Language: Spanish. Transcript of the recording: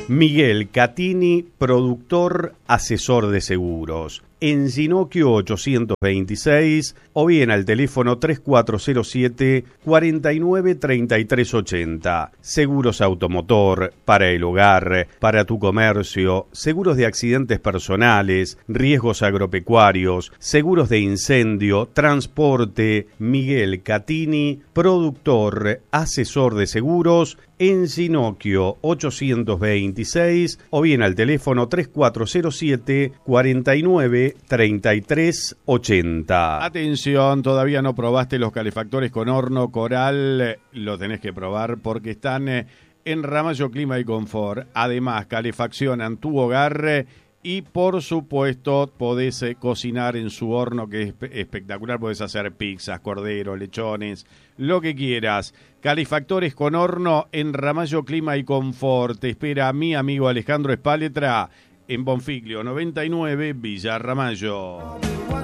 Miguel Catini, productor, asesor de seguros. En Ginocchio 826 o bien al teléfono 3407 493380. Seguros automotor, para el hogar, para tu comercio, seguros de accidentes personales, riesgos agropecuarios, seguros de incendio, transporte. Miguel Catini, productor, asesor de seguros, en Ginocchio 826 o bien al teléfono 3407 493380. Atención, todavía no probaste los calefactores con horno Coral, lo tenés que probar porque están en Ramallo Clima y Confort. Además, calefaccionan tu hogar y por supuesto podés cocinar en su horno, que es espectacular. Podés hacer pizzas, cordero, lechones, lo que quieras. Calefactores con horno en Ramallo Clima y Confort. Te espera mi amigo Alejandro Espáletra en Bonfiglio 99, Villa Ramallo.